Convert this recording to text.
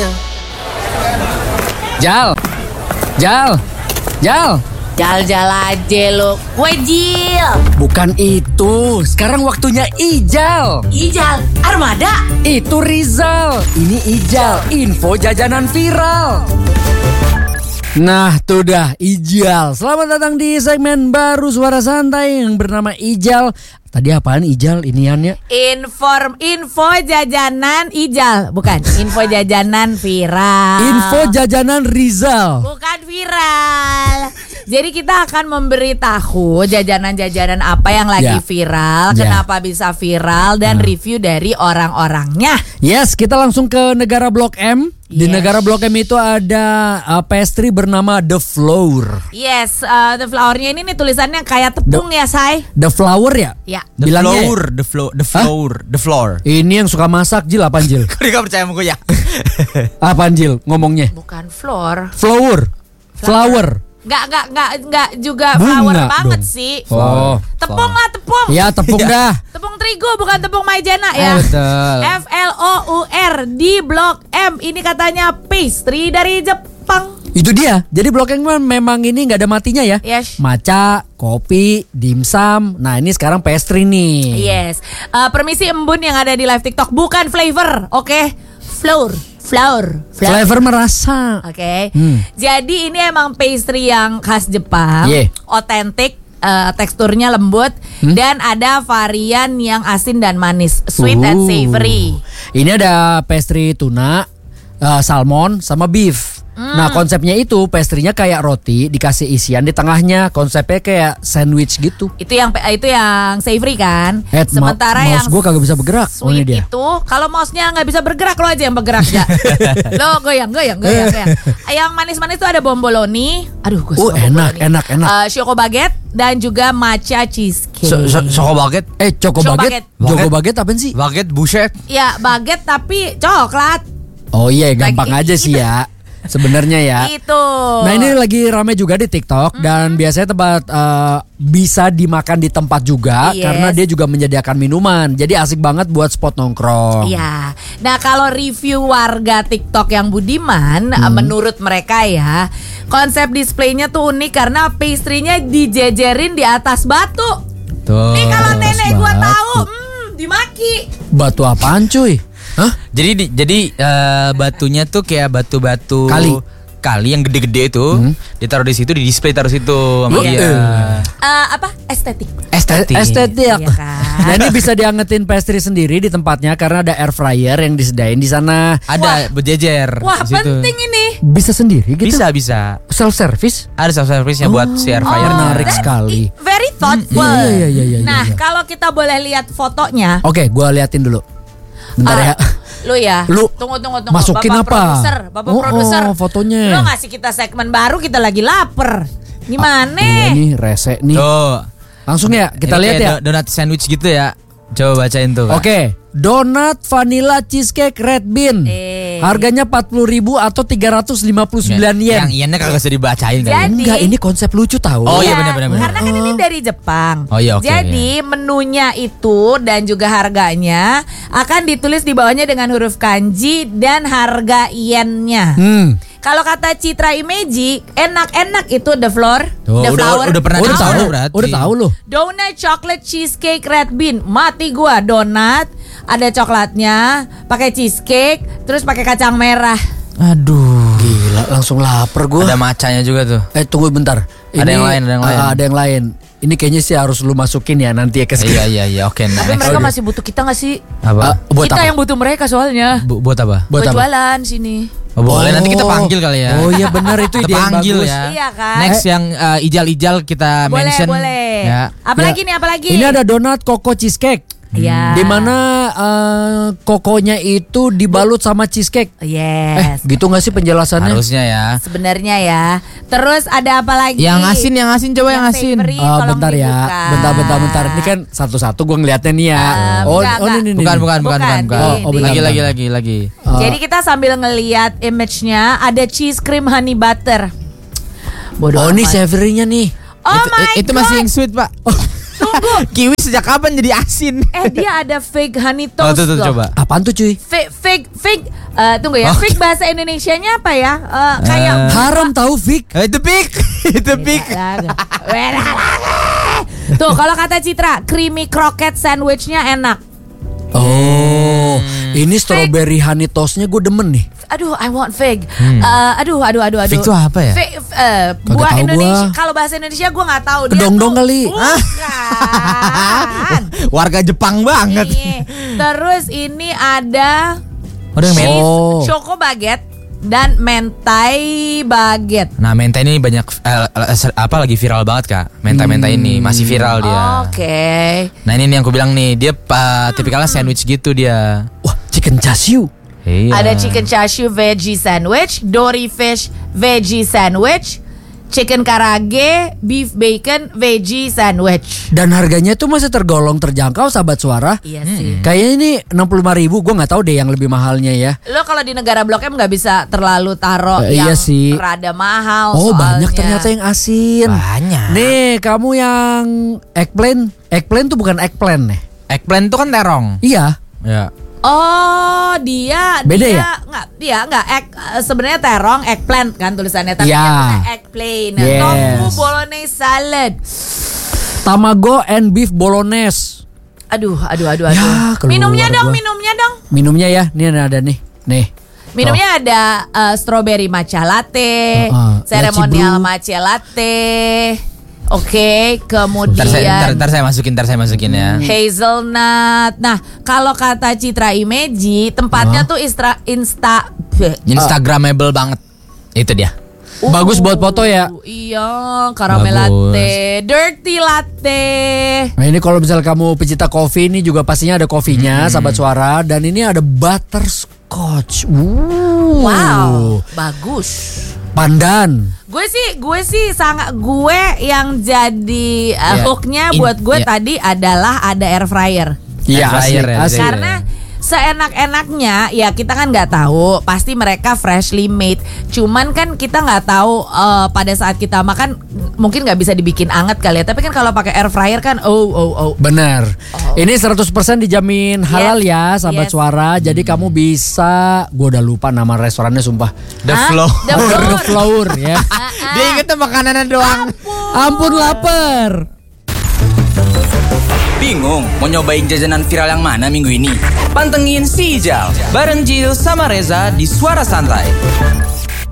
Jil. Jal. Jal aja lu. Kue Jil. Bukan itu. Sekarang waktunya Ijal. Ijal, Armada. Itu Rizal. Ini Ijal. Info jajanan viral. Nah, tuh dah Ijal. Selamat datang di segmen baru Suara Santai yang bernama Ijal. Tadi apaan Ijal iniannya? Info jajanan Ijal. Bukan, info jajanan viral. Info jajanan Rizal. Bukan viral. Jadi kita akan memberitahu jajanan-jajanan apa yang lagi viral, kenapa bisa viral, dan review dari orang-orangnya. Yes, kita langsung ke negara Blok M. Di negara Blok M itu ada pastry bernama The Flour. Yes, The Flour-nya ini nih tulisannya kayak tepung ya, Say. The Flour ya? Ya. The flour. Ini yang suka masak, Jil, apaan Jil? Kau gak percaya sama gue ya? Apaan Jil ngomongnya? Bukan flour. Flour. Enggak juga Bunga flour banget dong. sih. Oh. Tepung lah, tepung. Ya, tepung dah. Tepung terigu bukan tepung maizena ya. Betul. FLOUR di Blok M. Ini katanya pastry dari Jepang. Itu dia. Jadi Blok M memang ini nggak ada matinya ya. Yes. Maca, kopi, dimsum. Nah ini sekarang pastry nih. Yes. Permisi embun yang ada di live TikTok, bukan flavor, oke? Flour. Flavor merasa. Oke. Jadi ini emang pastry yang khas Jepang, otentik, teksturnya lembut, dan ada varian yang asin dan manis, sweet and savory. Ini ada pastry tuna, salmon, sama beef. Nah konsepnya itu pastry-nya kayak roti dikasih isian di tengahnya, konsepnya kayak sandwich gitu. Itu yang savory kan. Sementara yang mouse gue kagak bisa bergerak. sweet itu kalau mouse-nya nggak bisa bergerak, lo aja yang bergerak ya. Lo goyang. Yang manis-manis tuh ada bomboloni. Aduh gue suka enak. Choco baguette dan juga matcha cheesecake. Choco baguette? Choco baguette. Choco baguette apaan sih? Baguette buset. Ya baguette tapi coklat. Oh iya gampang aja sih ya. Sebenarnya ya. Itu. Nah ini lagi ramai juga di TikTok dan biasanya tempat bisa dimakan di tempat juga karena dia juga menyediakan minuman. Jadi asik banget buat spot nongkrong. Iya. Nah kalau review warga TikTok yang budiman, menurut mereka ya, konsep displaynya tuh unik karena pastry-nya dijejerin di atas batu. Tuh. Nih kalau nenek gua tahu, dimaki. Batu apaan cuy? Hah? Jadi batunya tuh kayak batu-batu kali yang gede-gede itu ditaruh di situ, di display taruh situ sama dia. Estetik. Estetik. Iya kan? Nah ini bisa diangetin pastry sendiri di tempatnya karena ada air fryer yang disediain di sana. Ada berjejer. Wah di situ. penting ini. Bisa sendiri gitu? Bisa. Self service? Ada self service nya buat si air fryer. Menarik sekali. Very thoughtful. Iya. Nah kalau kita boleh lihat fotonya. Oke, gua liatin dulu. Bentar ya. Lu tunggu. Masukin Bapak apa? produser. Fotonya. Lu ngasih kita segmen baru, kita lagi lapar. Gimana? Ini rese nih. Tuh. Langsung ya kita lihat ya. Donat sandwich gitu ya. Coba bacain tuh. Oke. Donat vanilla cheesecake red bean. Harganya 40.000 atau 359 yen. Yang yennya kagak usah dibacain kan. Enggak, ini konsep lucu tahu. Oh iya benar. Karena kan ini dari Jepang. Oh iya, oke. Jadi menunya itu dan juga harganya akan ditulis di bawahnya dengan huruf kanji dan harga yennya. Kalau kata Citra Imeji, enak-enak itu The Flour. The Flour. Udah pernah tahu berarti. Udah tahu loh. Donut chocolate cheesecake red bean. Mati gua, donat ada coklatnya, pakai cheesecake, terus pakai kacang merah. Aduh, gila langsung lapar gue. Ada macanya juga tuh. Tunggu bentar. Ada yang lain. Ada yang lain. Ini kayaknya sih harus lu masukin ya nanti ya ke sini. Iya, oke. Tapi mereka masih butuh kita nggak sih? Apa? Kita yang butuh mereka soalnya. Buat apa? Buat jualan sini. Oh, boleh, nanti kita panggil kali ya. Oh iya benar itu ide yang panggil bagus. Ya. Iya kan? Next yang ijal-ijal kita mention. Boleh. Ya. Apalagi? Ini ada donat coco cheesecake. Iya. Dimana kokonya itu dibalut sama cheesecake. Yes. Gitu nggak sih penjelasannya? Harusnya ya. Sebenarnya ya. Terus ada apa lagi? Yang asin coba yang asin. Savory, Bentar ya. Bentar. Ini kan satu-satu gue ngeliatnya nih ya. Ini. Bukan. Lagi. Jadi kita sambil ngeliat image-nya ada cheese cream honey butter. Ini savory-nya nih. Oh my itu god. masih yang sweet, Pak. Tunggu. Kiwi sejak kapan jadi asin? Dia ada fake honey toast tuh loh. coba. Apaan tuh cuy? Fake. Tunggu ya. Fake bahasa Indonesianya apa ya? Kayak Haram tahu Fik. Itu pik. Itu pik. Tuh kalau kata Citra, creamy croquette sandwichnya enak. Oh, ini strawberry honey toastnya gue demen nih. Aduh, I want fig. Aduh. Fig itu apa ya? Fig, buah tahu Indonesia. gua. Kalau bahasa Indonesia gue nggak tahu. Dia Kedong-dong tuh- kali. Bukan. Warga Jepang banget. Nih, terus ini ada Udah yang cheese Oh. choco baguette dan mentai baguette. Nah, mentai ini banyak lagi viral banget Kak. Mentai ini masih viral dia. Oke. Nah, ini nih yang aku bilang nih, dia tipikalnya sandwich gitu dia. Wah, chicken chashu. Iya. Ada chicken chashu veggie sandwich, dory fish veggie sandwich, chicken karage, beef bacon veggie sandwich. Dan harganya tuh masih tergolong terjangkau sahabat suara. Iya sih. Kayaknya ini 65.000, gue nggak tahu deh yang lebih mahalnya ya. Lo kalau di negara Blok M nggak bisa terlalu taruh Iya yang sih. rada mahal. Oh, soalnya. banyak ternyata yang asin. Banyak. Nih, kamu yang eggplant tuh bukan eggplant nih. Eggplant tuh kan terong. Iya. Ya. Oh, dia Beda dia ya? nggak sebenarnya terong eggplant kan tulisannya, tapi Iya. dia pakai eggplant. Yes. Tofu bolognese salad. Tamago and beef bolognese. Aduh. Ya, keluar Minumnya dong. Minumnya ya, nih ada nih. Nih. Minumnya ada strawberry matcha latte, Laci ceremonial matcha latte. Oke, kemudian Ntar saya masukin ya. hazelnut. Nah, kalau kata Citra Imeji, tempatnya tuh Instagramable banget. Itu dia. Bagus buat foto ya. Iya, caramel Bagus. latte, dirty latte. Nah, ini kalau misalnya kamu pecinta kopi, ini juga pastinya ada kopinya, sahabat suara. Dan ini ada butterscotch. Wow, bagus. Pandan. Gue sih sangat yang jadi hooknya buat gue tadi adalah ada air fryer. Iya, Air fryer ya, asli. Karena seenak-enaknya ya kita kan nggak tahu, pasti mereka freshly made. Cuman kan kita nggak tahu pada saat kita makan mungkin nggak bisa dibikin anget kali ya. Tapi kan kalau pakai air fryer kan Benar. Ini 100% dijamin halal ya, sahabat Yes. suara. Jadi kamu bisa, gue udah lupa nama restorannya sumpah. The Hah? Flow. The Flow. The Flower ya. Dia ingetnya makanan doang. Ampun lapar. Bingung mau nyobain jajanan viral yang mana minggu ini? Pantengin si Ijal bareng Jill sama Reza di Suara Santai.